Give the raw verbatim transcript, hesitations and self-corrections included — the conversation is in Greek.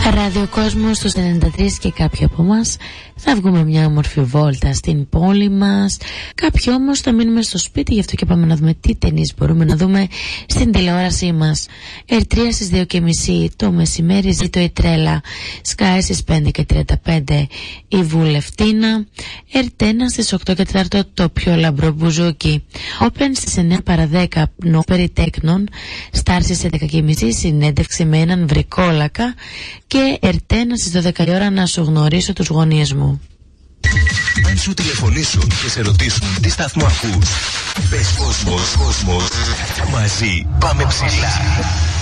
Ραδιοκόσμος στους ενενήντα τρία και κάποιοι από εμάς θα βγούμε μια όμορφη βόλτα στην πόλη μας. Κάποιοι όμως θα μείνουμε στο σπίτι, γι' αυτό και πάμε να δούμε τι ταινίες μπορούμε να δούμε στην τηλεόρασή μας. ερ τρία στις δύο και μισή το μεσημέρι ζήτω η τρέλα. Sky στις πέντε και τριάντα πέντε η Βουλευτίνα. ερ ένα στις οκτώ και τέσσερα το πιο λαμπρό μπουζούκι. Open στις εννιά παρά δέκα νόπερι τέκνων. Star στις έντεκα και μισή συνέντευξη με έναν βρικόλακα. Και ερ ένα στις δώδεκα η ώρα να σου γνωρίσω τους γονείς μου. Αν σου τηλεφωνήσουν και σε ρωτήσουν τι σταθμό ακούς, πες Κόσμος, Κόσμος, μαζί πάμε ψηλά.